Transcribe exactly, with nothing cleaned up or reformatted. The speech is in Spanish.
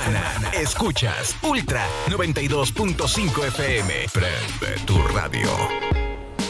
semana. Escuchas Ultra noventa y dos punto cinco F M. Prende tu radio.